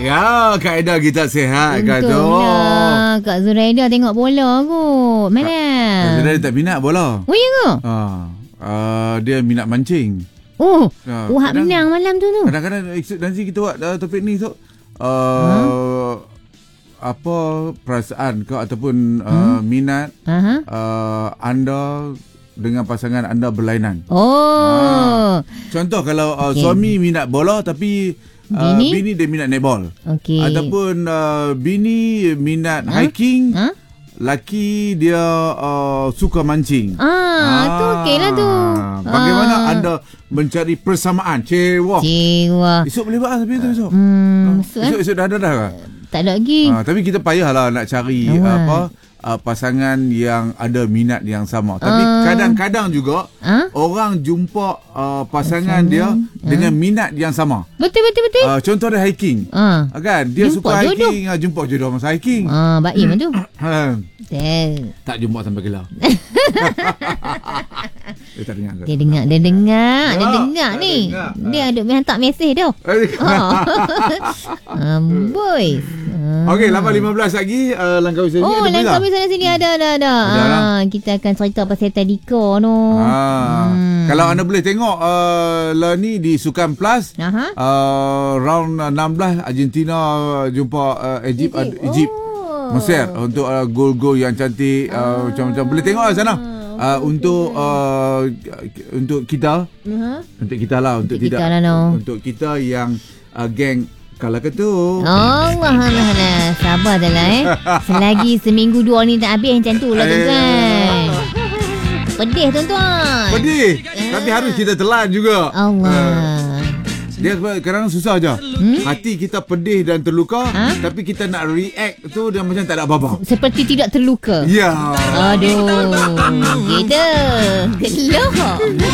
Ya, kaedah kita sihat kat tu. Untunglah Kak Zuraida tengok bola kot. Mana? Zuraida tak minat bola. Oh ya ke? Dia minat mancing. Hak menang malam tu. Kadang-kadang nanti kita buat topik ni tu. Apa perasaan kau ataupun minat anda dengan pasangan anda berlainan? Contoh kalau suami minat bola tapi bini dia minat netball. Ataupun bini minat hiking, laki dia suka mancing. Tu okeylah tu. Bagaimana anda mencari persamaan? Cewa. Esok boleh buat tapi tu esok. Esok dah ada ke? Tak ada lagi. Tapi kita payahlah nak cari pasangan yang ada minat yang sama. Tapi kadang-kadang juga orang jumpa pasangan dia dengan minat yang sama. Betul. Contoh dia hiking. Kan dia jumpa suka jodoh. Hiking, jumpa jodoh masa hiking. Baik tu. Tak jumpa sampai gelar. Dia tak dengar ke? Dia dengar ni. Dia duk hantar mesej tu. Boys. Okey, 8.15 lagi Langkawi sana sini ada. Langkawi sana sini ada. Kita akan cerita pasal Tadika tu. Kalau anda boleh tengok ni di Sukan Plus, round 16 Argentina jumpa Egypt. Mesir untuk gol-gol yang cantik, macam-macam. Boleh tengok sana. Untuk kita, untuk kita lah, untuk kita yang geng kalau ke tu. Allah. Sabar dah lah Selagi seminggu 2 ni tak habis macam tu lah tuan-tuan. Pedih tuan-tuan. Pedih. Tapi harus kita telan juga. Allah. Dia kadang susah je. Hati kita pedih dan terluka, tapi kita nak react tu dia macam tak ada apa-apa. Seperti tidak terluka. Ya. Aduh. Gitu. Geloh.